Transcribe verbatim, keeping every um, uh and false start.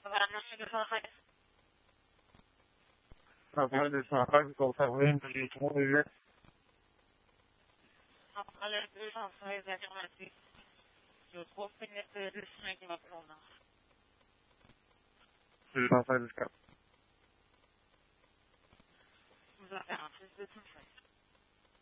Après, des sympas, qu'on savait une petite trou de jeu. Après, les deux gens sont les affirmatifs. Je trouve qu'il n'y a que deux chemins qui m'appellent. C'est sympa, jusqu'à. Vous avez un fils de tout fait.